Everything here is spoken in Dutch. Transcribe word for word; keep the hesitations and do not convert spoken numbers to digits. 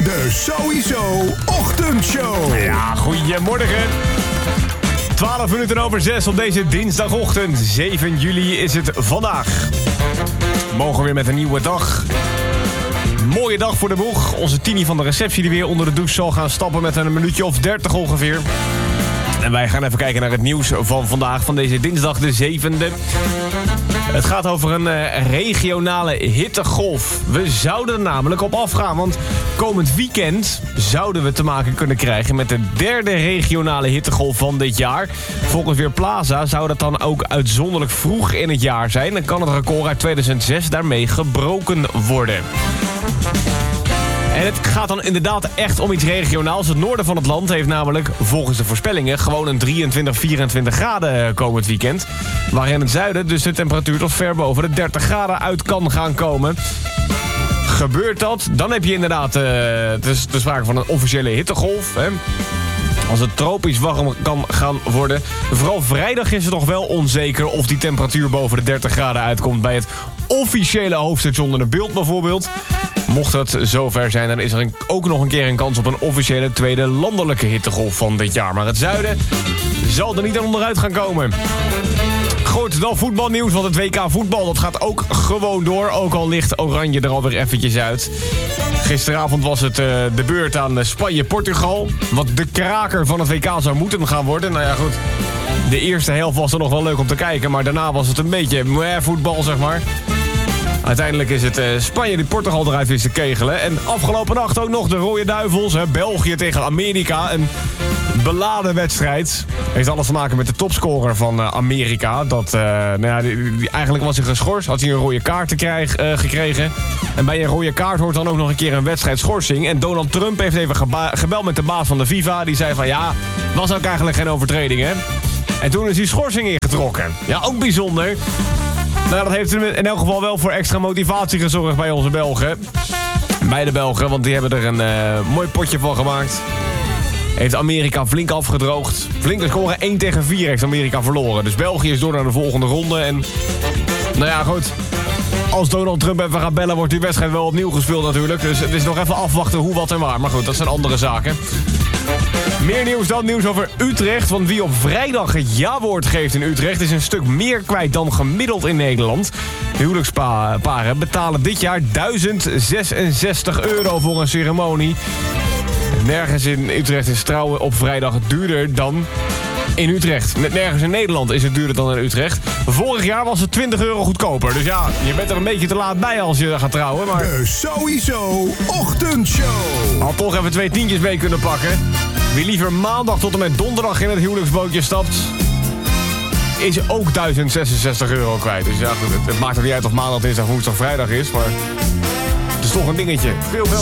De Sowieso Ochtendshow. Ja, goedemorgen. twaalf minuten over zes op deze dinsdagochtend. zeven juli is het vandaag. We mogen weer met een nieuwe dag. Mooie dag voor de boeg. Onze Tini van de receptie die weer onder de douche zal gaan stappen met een minuutje of dertig ongeveer. En wij gaan even kijken naar het nieuws van vandaag, van deze dinsdag de zevende. Het gaat over een uh, regionale hittegolf. We zouden er namelijk op afgaan, want komend weekend zouden we te maken kunnen krijgen met de derde regionale hittegolf van dit jaar. Volgens Weerplaza zou dat dan ook uitzonderlijk vroeg in het jaar zijn. Dan kan het record uit tweeduizend zes daarmee gebroken worden. En het gaat dan inderdaad echt om iets regionaals. Het noorden van het land heeft namelijk, volgens de voorspellingen, gewoon een drieëntwintig, vierentwintig graden komend weekend. Waar in het zuiden dus de temperatuur tot ver boven de dertig graden uit kan gaan komen. Gebeurt dat, dan heb je inderdaad uh, de, de sprake van een officiële hittegolf. Hè? Als het tropisch warm kan gaan worden. Vooral vrijdag is het nog wel onzeker of die temperatuur boven de dertig graden uitkomt bij het officiële hoofdstation onder beeld bijvoorbeeld. Mocht het zover zijn, dan is er een, ook nog een keer een kans op een officiële tweede landelijke hittegolf van dit jaar. Maar het zuiden zal er niet aan onderuit gaan komen. Goed, dan voetbalnieuws, want het W K voetbal dat gaat ook gewoon door. Ook al ligt Oranje er alweer eventjes uit. Gisteravond was het uh, de beurt aan Spanje-Portugal. Wat de kraker van het W K zou moeten gaan worden. Nou ja, goed. De eerste helft was er nog wel leuk om te kijken. Maar daarna was het een beetje meh, voetbal, zeg maar. Uiteindelijk is het uh, Spanje die Portugal eruit wist te kegelen. En afgelopen nacht ook nog de Rode Duivels. Hè, België tegen Amerika. Een beladen wedstrijd. Heeft alles te maken met de topscorer van uh, Amerika. Dat, uh, nou ja, die, die, eigenlijk was hij geschorst. Had hij een rode kaart te krijg, uh, gekregen. En bij een rode kaart hoort dan ook nog een keer een wedstrijdschorsing. En Donald Trump heeft even geba- gebeld met de baas van de FIFA. Die zei van ja, was ook eigenlijk geen overtreding, hè. En toen is die schorsing ingetrokken. Ja, ook bijzonder. Nou, dat heeft in elk geval wel voor extra motivatie gezorgd bij onze Belgen. Bij de Belgen, want die hebben er een uh, mooi potje van gemaakt. Heeft Amerika flink afgedroogd. Flinke scoren, één tegen vier heeft Amerika verloren. Dus België is door naar de volgende ronde. En nou ja, goed. Als Donald Trump even gaat bellen, wordt die wedstrijd wel opnieuw gespeeld natuurlijk. Dus het is nog even afwachten hoe, wat en waar. Maar goed, dat zijn andere zaken. Meer nieuws dan nieuws over Utrecht. Want wie op vrijdag het ja-woord geeft in Utrecht is een stuk meer kwijt dan gemiddeld in Nederland. De huwelijksparen betalen dit jaar duizend zesenzestig euro voor een ceremonie. Nergens in Utrecht is trouwen op vrijdag duurder dan in Utrecht. Net nergens in Nederland is het duurder dan in Utrecht. Vorig jaar was het twintig euro goedkoper. Dus ja, je bent er een beetje te laat bij als je gaat trouwen. Maar De Sowieso Ochtendshow. had toch even twee tientjes mee kunnen pakken. Wie liever maandag tot en met donderdag in het huwelijksbootje stapt, is ook duizend zesenzestig euro kwijt. Dus ja, het, het maakt er niet uit of maandag, dinsdag, woensdag, vrijdag is. Maar het is toch een dingetje. Veel, veel.